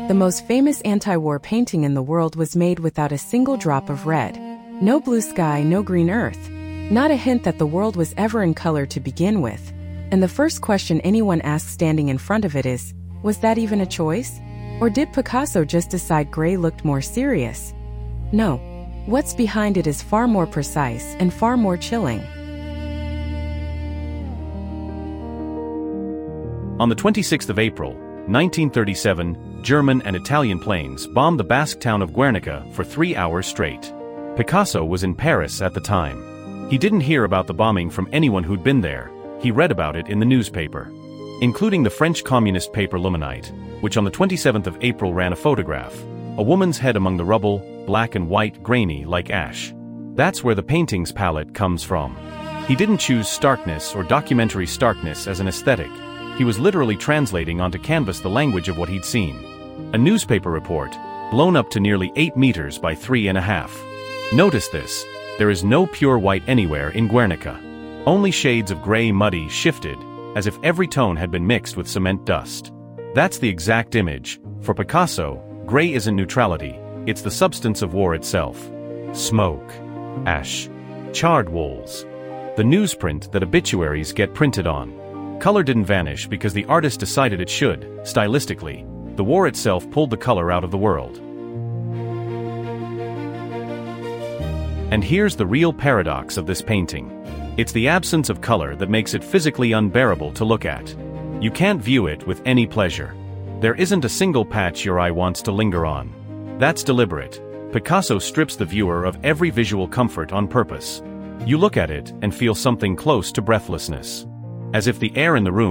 The most famous anti-war painting in the world was made without a single drop of red. No blue sky, no green earth. Not a hint that the world was ever in color to begin with. And the first question anyone asks standing in front of it is, was that even a choice? Or did Picasso just decide gray looked more serious? No. What's behind it is far more precise and far more chilling. On the 26th of April, 1937, German and Italian planes bombed the Basque town of Guernica for 3 hours straight. Picasso was in Paris at the time. He didn't hear about the bombing from anyone who'd been there. He read about it in the newspaper, including the French communist paper L'Humanité, which on the 27th of April ran a photograph. A woman's head among the rubble, black and white, grainy like ash. That's where the painting's palette comes from. He didn't choose starkness or documentary starkness as an aesthetic. He was literally translating onto canvas the language of what he'd seen. A newspaper report, blown up to nearly 8 meters by 3.5. Notice this. There is no pure white anywhere in Guernica. Only shades of gray muddy shifted, as if every tone had been mixed with cement dust. That's the exact image. For Picasso, gray isn't neutrality, it's the substance of war itself. Smoke, ash, charred walls. The newsprint that obituaries get printed on. Color didn't vanish because the artist decided it should. Stylistically, the war itself pulled the color out of the world. And here's the real paradox of this painting. It's the absence of color that makes it physically unbearable to look at. You can't view it with any pleasure. There isn't a single patch your eye wants to linger on. That's deliberate. Picasso strips the viewer of every visual comfort on purpose. You look at it and feel something close to breathlessness. As if the air in the room